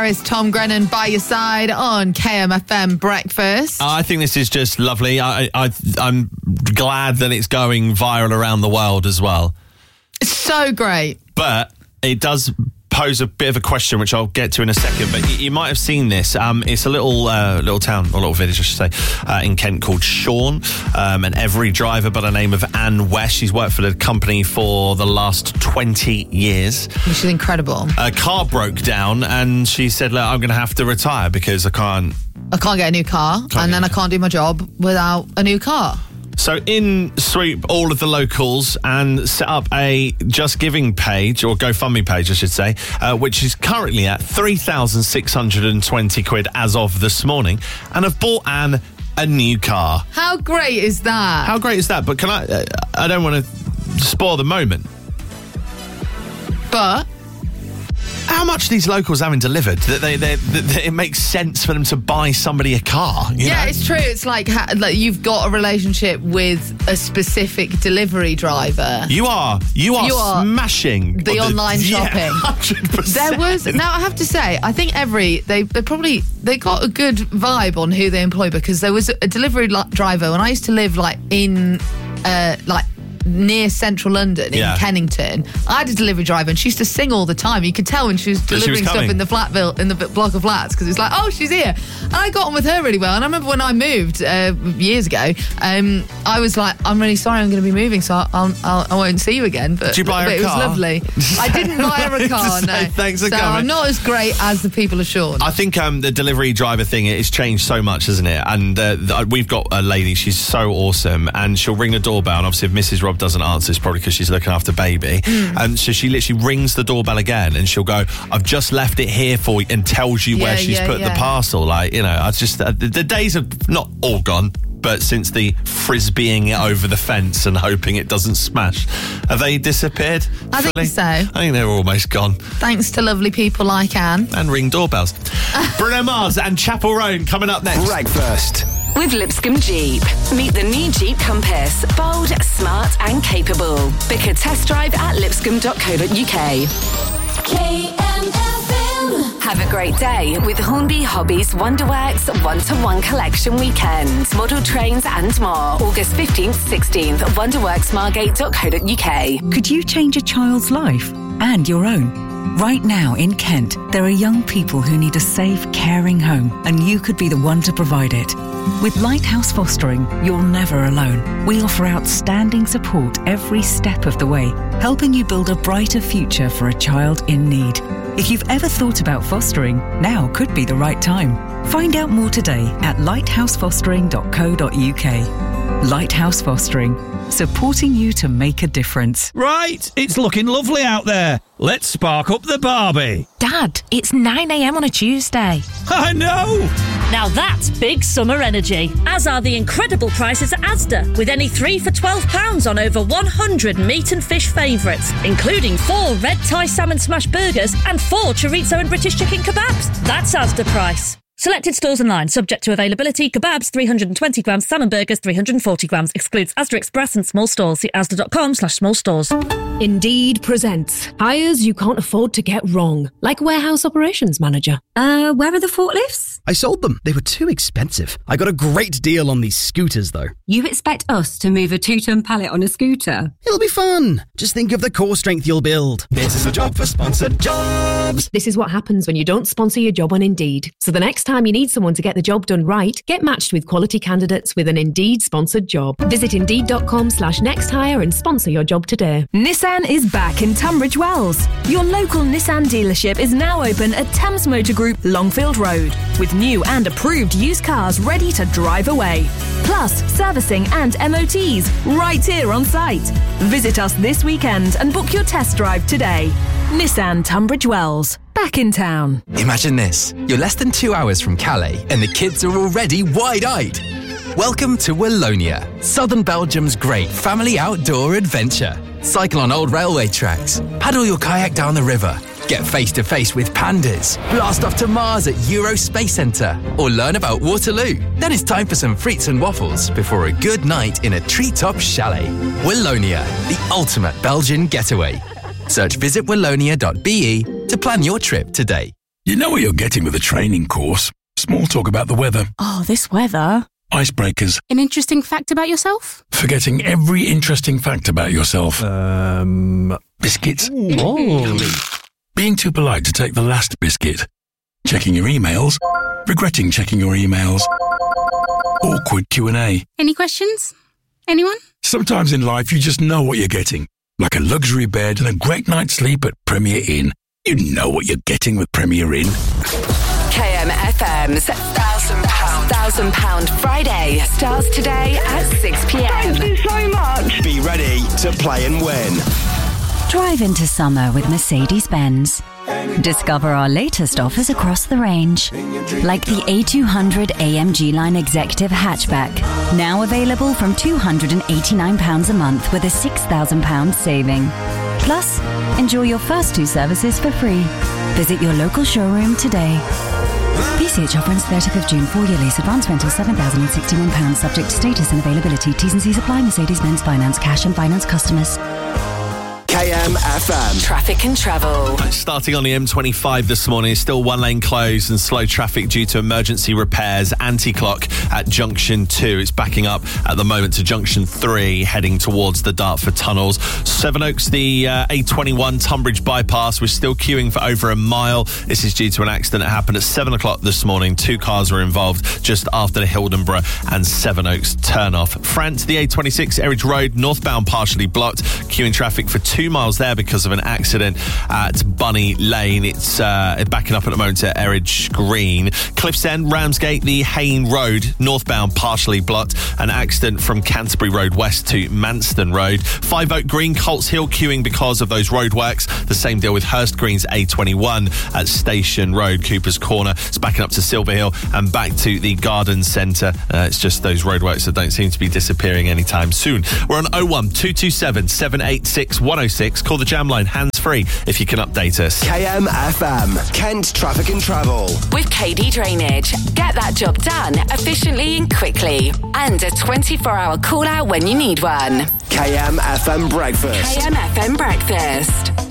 Harris, Tom Grennan by your side on KMFM Breakfast. I think this is just lovely. I'm glad that it's going viral around the world as well. It's so great. But it does pose a bit of a question, which I'll get to in a second. But you might have seen this. It's a little town, or little village, I should say, in Kent called Sean. And every driver by the name of Anne West. She's worked for the company for the last 20 years. Which is incredible. A car broke down and she said, look, I'm going to have to retire because I can't get a new car. I can't do my job without a new car. So in swoop all of the locals and set up a Just Giving page, or GoFundMe page, I should say, which is currently at 3,620 quid as of this morning, and have bought Anne a new car. How great is that? How great is that? But I don't want to spoil the moment. But how much these locals having delivered that it makes sense for them to buy somebody a car? You know? It's true. It's like you've got a relationship with a specific delivery driver. You are smashing the online shopping. 100%. Now I have to say, I think they got a good vibe on who they employ, because there was a delivery driver when I used to live in near central London in Kennington. I had a delivery driver and she used to sing all the time. You could tell when she was delivering stuff in the block of flats, because it's like, oh, she's here. And I got on with her really well. And I remember when I moved years ago, I was like, I'm really sorry, I'm going to be moving, so I won't see you again. But, did you buy her a car? It was lovely. I didn't buy her a car, no. Thanks for coming. I'm not as great as the people of Sean. I think the delivery driver thing, it's changed so much, hasn't it? And we've got a lady, she's so awesome, and she'll ring the doorbell, and obviously if Mrs. Rob doesn't answer, it's probably because she's looking after baby. And so she literally rings the doorbell again and she'll go, I've just left it here for you, and tells you where she's put the parcel. I just, the days are not all gone, but since the frisbeeing it over the fence and hoping it doesn't smash, have they disappeared? I think so. I think they're almost gone. Thanks to lovely people like Anne. And ring doorbells. Bruno Mars and Chapel Roan coming up next. Breakfast with Lipscomb Jeep. Meet the new Jeep Compass. Bold, smart and capable. Book a test drive at lipscomb.co.uk. KMFM. Have a great day with Hornby Hobbies Wonderworks one-to-one collection weekend. Model trains and more. August 15th, 16th. wonderworksmargate.co.uk. Could you change a child's life and your own? Right now in Kent, there are young people who need a safe, caring home, and you could be the one to provide it. With Lighthouse Fostering, you're never alone. We offer outstanding support every step of the way, helping you build a brighter future for a child in need. If you've ever thought about fostering, now could be the right time. Find out more today at lighthousefostering.co.uk. Lighthouse Fostering, supporting you to make a difference. Right, it's looking lovely out there. Let's spark up the Barbie. Dad, it's 9 a.m. on a Tuesday. I know! Now that's big summer energy, as are the incredible prices at Asda, with any 3 for £12 on over 100 meat and fish favourites, including 4 red Thai salmon smash burgers and 4 chorizo and British chicken kebabs. That's Asda price. Selected stores online, subject to availability. Kebabs 320 grams, salmon burgers 340 grams. Excludes Asda Express and small stores. See asda.com/small stores. Indeed presents hires you can't afford to get wrong, like warehouse operations manager. Where are the forklifts? I sold them. They were too expensive. I got a great deal on these scooters, though. You expect us to move a 2-ton pallet on a scooter? It'll be fun. Just think of the core strength you'll build. This is a job for Sponsored Jobs. This is what happens when you don't sponsor your job on Indeed. So the next time you need someone to get the job done right, get matched with quality candidates with an Indeed sponsored job. Visit Indeed.com/nexthire and sponsor your job today. Nissan is back in Tunbridge Wells. Your local Nissan dealership is now open at Thames Motor Group, Longfield Road, with new and approved used cars ready to drive away. Plus, servicing and MOTs right here on site. Visit us this weekend and book your test drive today. Nissan Tunbridge Wells, back in town. Imagine this. You're less than 2 hours from Calais and the kids are already wide-eyed. Welcome to Wallonia, southern Belgium's great family outdoor adventure. Cycle on old railway tracks, paddle your kayak down the river, get face-to-face with pandas, blast off to Mars at Euro Space Centre, or learn about Waterloo. Then it's time for some frites and waffles before a good night in a treetop chalet. Wallonia, the ultimate Belgian getaway. Search visitwallonia.be to plan your trip today. You know what you're getting with a training course. Small talk about the weather. Oh, this weather. Icebreakers. An interesting fact about yourself? Forgetting every interesting fact about yourself. Biscuits. Being too polite to take the last biscuit. Checking your emails. Regretting checking your emails. Awkward Q&A. Any questions? Anyone? Sometimes in life you just know what you're getting. Like a luxury bed and a great night's sleep at Premier Inn. You know what you're getting with Premier Inn. KMFM's £1,000 Friday starts today at 6 p.m. Thank you so much. Be ready to play and win. Drive into summer with Mercedes-Benz. Discover our latest offers across the range, like the A200 AMG Line Executive Hatchback, now available from £289 a month with a £6,000 saving. Plus, enjoy your first 2 services for free. Visit your local showroom today. PCH offer ends 30th of June. 4-year lease. Advance rental £7,061. Subject to status and availability. T's and C's apply. Mercedes-Benz Finance. Cash and finance customers. KMFM. Traffic and travel. Starting on the M25 this morning, still one lane closed and slow traffic due to emergency repairs. Anti-clock at Junction 2. It's backing up at the moment to Junction 3, heading towards the Dartford tunnels. Sevenoaks, the A21 Tunbridge bypass, we're still queuing for over a mile. This is due to an accident that happened at 7 o'clock this morning. 2 cars were involved just after the Hildenborough and Sevenoaks turn-off. France, the A26 Eridge Road, northbound partially blocked. Queuing traffic for 2 miles there because of an accident at Bunny Lane. It's backing up at the moment to Eridge Green. Cliffs End, Ramsgate, the Hayne Road, northbound partially blocked. An accident from Canterbury Road west to Manston Road. 5 Oak Green, Colts Hill queuing because of those roadworks. The same deal with Hurst Green's A21 at Station Road, Cooper's Corner. It's backing up to Silver Hill and back to the Garden Centre. It's just those roadworks that don't seem to be disappearing anytime soon. We're on 01227 786 106. Call the jam line hands-free if you can update us. KMFM, Kent Traffic and Travel. With KD Drainage. Get that job done efficiently and quickly. And a 24-hour call-out when you need one. KMFM Breakfast. KMFM Breakfast.